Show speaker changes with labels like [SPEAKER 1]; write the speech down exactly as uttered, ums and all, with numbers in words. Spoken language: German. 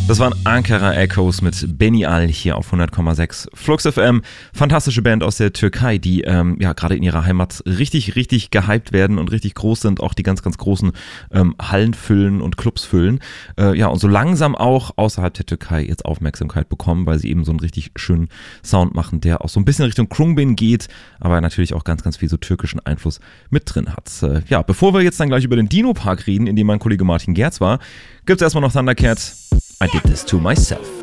[SPEAKER 1] Das waren Ankara Echoes mit Beni Al hier auf hundert Komma sechs Flux F M. Fantastische Band aus der Türkei, die ähm, ja gerade in ihrer Heimat richtig, richtig gehypt werden und richtig groß sind, auch die ganz, ganz großen ähm, Hallen füllen und Clubs füllen. Äh, ja, und so langsam auch außerhalb der Türkei jetzt Aufmerksamkeit bekommen, weil sie eben so einen richtig schönen Sound machen, der auch so ein bisschen Richtung Khruangbin geht, aber natürlich auch ganz, ganz viel so türkischen Einfluss mit drin hat. Äh, ja, bevor wir jetzt dann gleich über den Dino-Park reden, in dem mein Kollege Martin Gerz war, gibt's erstmal noch Thundercat. I did this to myself.